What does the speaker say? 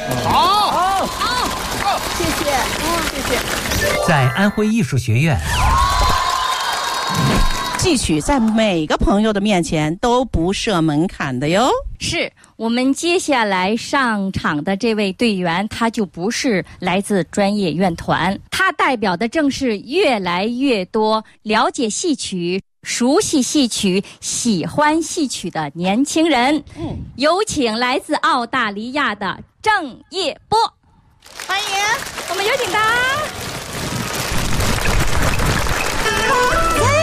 好， 谢谢，谢谢。 在安徽艺术学院， 戏曲在每个朋友的面前都不设门槛的哟。 是我们接下来上场的这位队员，他就不是来自专业院团，他代表的正是越来越多了解戏曲、熟悉戏曲、喜欢戏曲的年轻人。有请来自澳大利亚的郑业波， 欢迎。 我们有请他。